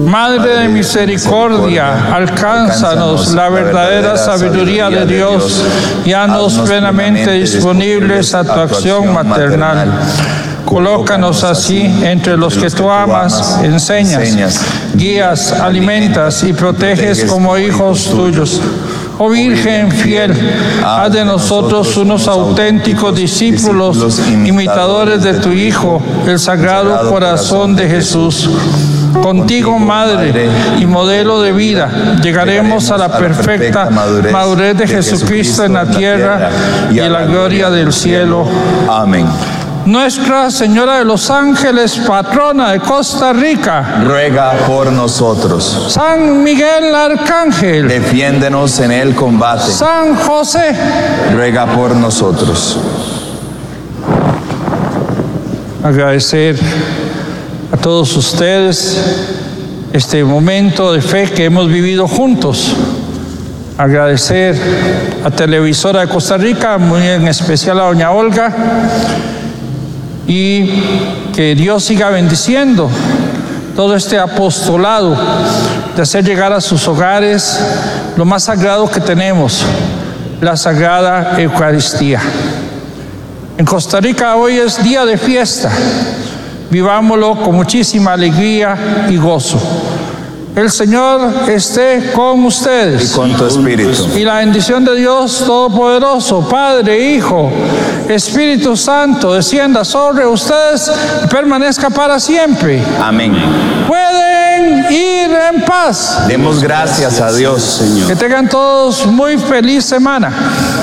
Madre de misericordia, alcánzanos la verdadera sabiduría de Dios y haznos plenamente disponibles a tu acción maternal. Colócanos así entre los que tú amas, enseñas, guías, alimentas y proteges como hijos tuyos. Oh Virgen fiel, haz de nosotros unos auténticos discípulos, imitadores de tu Hijo, el Sagrado Corazón de Jesús. Contigo, Madre y modelo de vida, llegaremos a la perfecta madurez de Jesucristo en la tierra y a la gloria del cielo. Amén. Nuestra Señora de los Ángeles, patrona de Costa Rica, ruega por nosotros. San Miguel Arcángel, defiéndenos en el combate. San José, ruega por nosotros. Agradecer a todos ustedes este momento de fe que hemos vivido juntos. Agradecer a Televisora de Costa Rica, muy en especial a doña Olga, y que Dios siga bendiciendo todo este apostolado de hacer llegar a sus hogares lo más sagrado que tenemos, la Sagrada Eucaristía. En Costa Rica hoy es día de fiesta, vivámoslo con muchísima alegría y gozo. El Señor esté con ustedes. Y con tu espíritu. Y la bendición de Dios Todopoderoso, Padre, Hijo, Espíritu Santo, descienda sobre ustedes y permanezca para siempre. Amén. Pueden ir en paz. Demos gracias a Dios, Señor. Que tengan todos muy feliz semana.